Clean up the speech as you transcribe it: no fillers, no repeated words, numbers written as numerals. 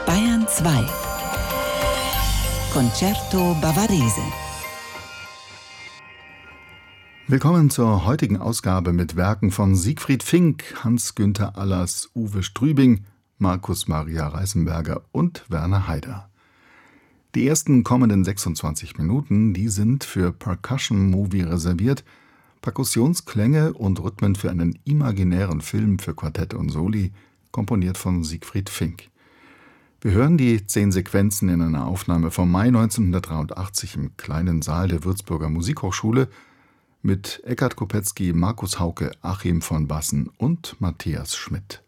Bayern 2 Concerto Bavarese. Willkommen zur heutigen Ausgabe mit Werken von Siegfried Fink, Hans-Günther Allers, Uwe Strübing, Markus Maria Reißenberger und Werner Haider. Die ersten kommenden 26 Minuten, die sind für Percussion Movie reserviert, Perkussionsklänge und Rhythmen für einen imaginären Film für Quartett und Soli, komponiert von Siegfried Fink. Wir hören die 10 Sequenzen in einer Aufnahme vom Mai 1983 im kleinen Saal der Würzburger Musikhochschule mit Eckhard Kopetzky, Markus Hauke, Achim von Bassen und Matthias Schmidt.